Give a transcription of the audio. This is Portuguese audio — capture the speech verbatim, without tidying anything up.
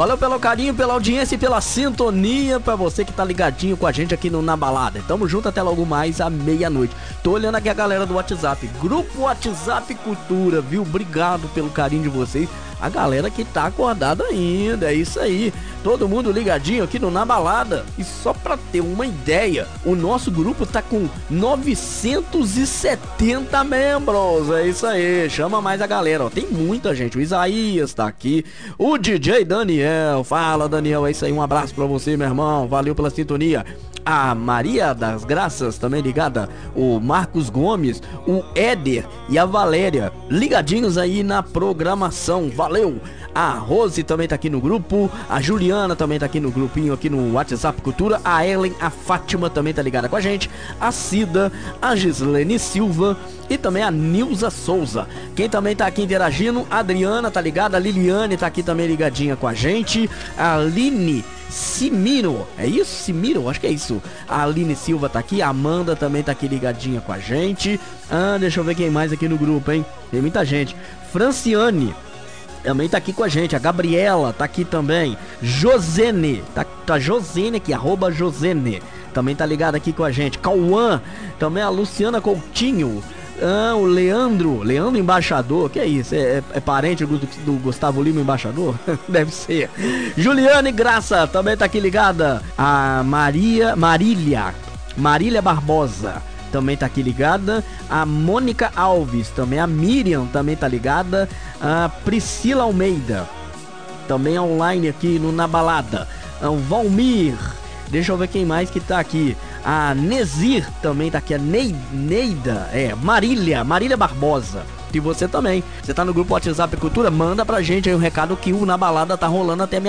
Valeu pelo carinho, pela audiência e pela sintonia pra você que tá ligadinho com a gente aqui no Na Balada. Tamo junto até logo mais à meia-noite. Tô olhando aqui a galera do WhatsApp, Grupo WhatsApp Cultura, viu? Obrigado pelo carinho de vocês. A galera que tá acordada ainda, é isso aí. Todo mundo ligadinho aqui no Na Balada. E só pra ter uma ideia, o nosso grupo tá com novecentos e setenta membros. É isso aí, chama mais a galera, ó. Tem muita gente, o Isaías tá aqui, o D J Daniel. Fala, Daniel, é isso aí, um abraço pra você, meu irmão. Valeu pela sintonia. A Maria das Graças também ligada, o Marcos Gomes, o Éder e a Valéria ligadinhos aí na programação, valeu! A Rose também tá aqui no grupo, a Juliana também tá aqui no grupinho, aqui no WhatsApp Cultura, a Ellen, a Fátima também tá ligada com a gente, a Cida, a Gislene Silva e também a Nilza Souza. Quem também tá aqui interagindo, a Adriana tá ligada, a Liliane tá aqui também ligadinha com a gente, a Aline Simiro, é isso? Simiro? Acho que é isso. A Aline Silva tá aqui, a Amanda também tá aqui ligadinha com a gente. Ah, deixa eu ver quem mais aqui no grupo, hein? Tem muita gente. Franciane também tá aqui com a gente. A Gabriela tá aqui também. Josene, tá, tá Josene aqui, arroba Josene. Também tá ligada aqui com a gente. Cauã, também a Luciana Coutinho. Ah, o Leandro, Leandro Embaixador, que é isso? É, é, é parente do, do Gustavo Lima Embaixador? Deve ser. Juliane Graça também tá aqui ligada. A Maria, Marília, Marília Barbosa também tá aqui ligada. A Mônica Alves, também a Miriam também tá ligada. A Priscila Almeida, também online aqui no Na Balada. O Valmir, deixa eu ver quem mais que tá aqui. A Nezir também tá aqui, a Ney, Neida, é, Marília, Marília Barbosa. E você também, você tá no grupo WhatsApp Cultura, manda pra gente aí um recado que o Na Balada tá rolando até meia